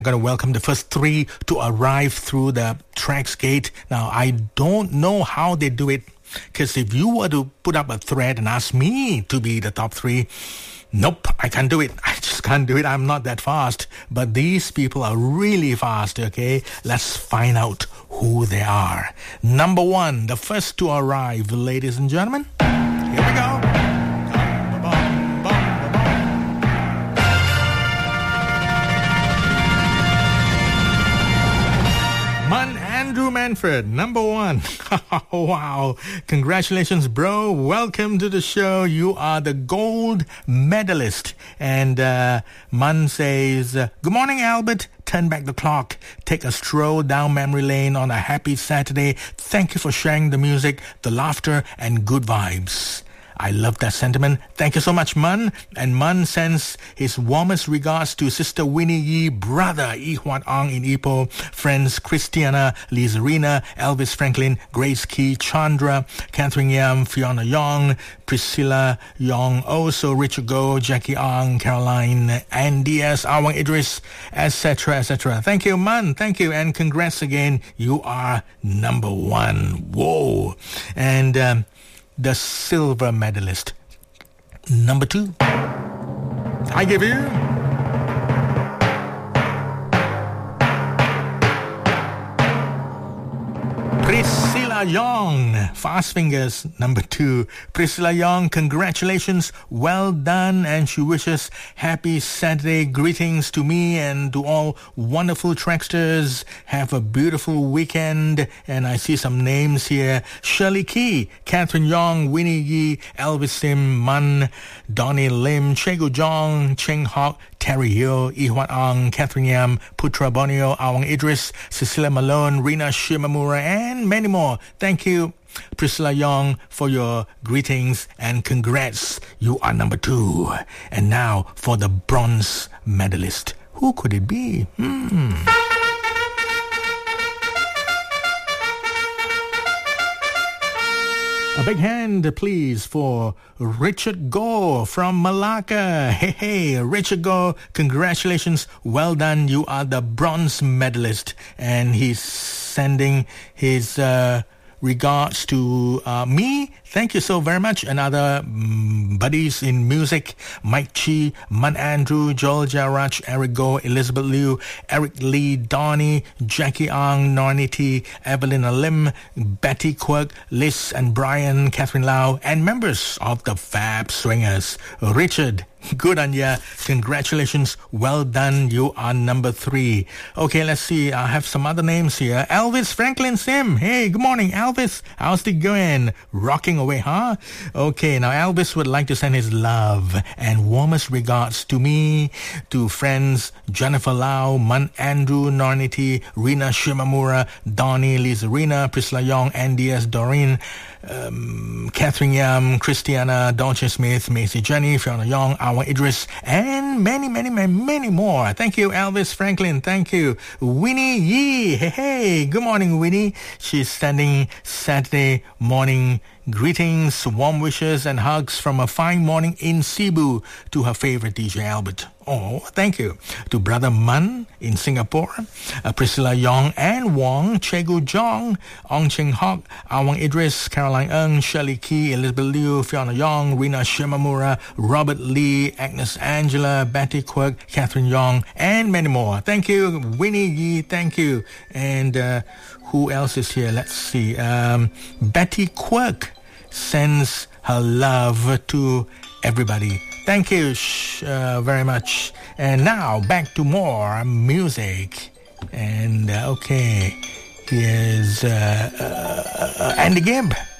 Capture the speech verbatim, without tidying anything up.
going to welcome the first three to arrive through the tracks gate. Now, I don't know how they do it, because if you were to put up a thread and ask me to be the top three, nope, I can't do it. I just can't do it. I'm not that fast. But these people are really fast, okay? Let's find out who they are. Number one, the first to arrive, ladies and gentlemen. Here we go. Man Andrew Manfred, number one. Wow. Congratulations, bro. Welcome to the show. You are the gold medalist. And uh, Man says, good morning, Albert. Turn back the clock. Take a stroll down memory lane on a happy Saturday. Thank you for sharing the music, the laughter, and good vibes. I love that sentiment. Thank you so much, Mun. And Mun sends his warmest regards to Sister Winnie Yee, brother Yi Huat Ang in Ipoh, friends Christiana, Lizarina, Elvis Franklin, Grace Key, Chandra, Catherine Yam, Fiona Yong, Priscilla Yong, also Richard Go, Jackie Ang, Caroline, Ann Diaz, Awang Idris, et cetera, et cetera. Thank you, Mun. Thank you. And congrats again. You are number one. Whoa. And um, the silver medalist, number two, I give you Priscilla Young, Fast Fingers, number two. Priscilla Young, congratulations, well done, and she wishes happy Saturday greetings to me and to all wonderful tracksters. Have a beautiful weekend. And I see some names here: Shirley Key, Catherine Young, Winnie Yee, Elvis Sim, Man, Donnie Lim, Chego Jong, Cheng Hock, Terry Hill, Yi Huat Ang, Catherine Yam, Putra Bonio, Awang Idris, Cecilia Malone, Rina Shimamura, and many more. Thank you, Priscilla Young, for your greetings and congrats. You are number two. And now for the bronze medalist. Who could it be? Hmm. A big hand, please, for Richard Go from Malacca. Hey, hey, Richard Go, congratulations. Well done. You are the bronze medalist. And he's sending his uh, regards to uh, me. Thank you so very much. And other um, buddies in music: Mike Chi, Man Andrew, Joel Jarach, Eric Go, Elizabeth Liu, Eric Lee, Donnie, Jackie Ang, Nornie T, Evelyn Lim, Betty Quirk, Liz and Brian, Catherine Lau, and members of the Fab Swingers. Richard, good on ya. Congratulations. Well done. You are number three. Okay, let's see. I have some other names here. Elvis Franklin Sim. Hey, good morning, Elvis. How's it going? Rocking away, huh? Okay, now Elvis would like to send his love and warmest regards to me, to friends Jennifer Lau, Man Andrew, Nornity, Rina Shimamura, Donnie, Lizarina, Priscilla Young, Andy S. Doreen, Um, Catherine Yam, Christiana, Dolce Smith, Macy Jenny, Fiona Young, Awang Idris, and many, many, many, many more. Thank you, Elvis Franklin. Thank you. Winnie Yee. Hey, hey. Good morning, Winnie. She's sending Saturday morning greetings, warm wishes, and hugs from a fine morning in Cebu to her favorite D J Albert. Oh, thank you. To Brother Man in Singapore, uh, Priscilla Yong and Wong, Chegu Jong, Ong Ching Hock, Awang Idris, Caroline Ng, Shirley Key, Elizabeth Liu, Fiona Yong, Rina Shimamura, Robert Lee, Agnes Angela, Betty Quirk, Catherine Yong, and many more. Thank you, Winnie Yee. Thank you. And uh, who else is here? Let's see. Um, Betty Quirk sends her love to everybody. Thank you uh, very much. And now back to more music. And uh, okay, here's uh, uh, uh, Andy Gibb.